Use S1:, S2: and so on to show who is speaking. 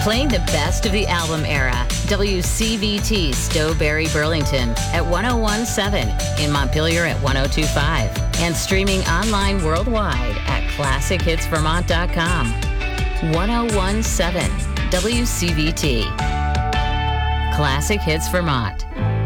S1: Playing the best of the album era, WCVT Stowberry, Burlington at 101.7, in Montpelier at 102.5, and streaming online worldwide at ClassicHitsVermont.com. 101.7 WCVT. Classic Hits Vermont.